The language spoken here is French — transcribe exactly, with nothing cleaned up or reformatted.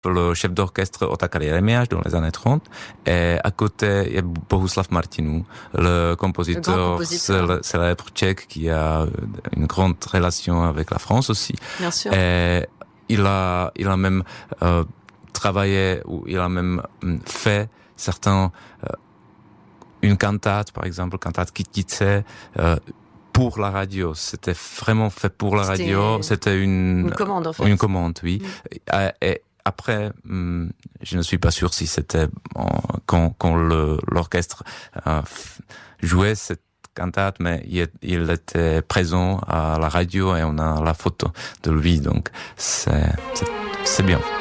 le chef d'orchestre Otakar Jeremiáš dans les années trente. Et à côté, il y a Bohuslav Martinů, le compositeur, le compositeur. célèbre tchèque qui a une grande relation avec la France aussi. Bien sûr. Et il a, il a même euh, travaillé, ou il a même fait certains, euh, une cantate, par exemple, cantate Kytice, euh, pour la radio. C'était vraiment fait pour la C'était radio. C'était une, une commande, en fait. Une commande, oui. Mm. Et, et après, je ne suis pas sûr si c'était quand, quand le, l'orchestre euh, jouait cette cantate, mais il, il était présent à la radio et on a la photo de lui, donc c'est, c'est, c'est bien.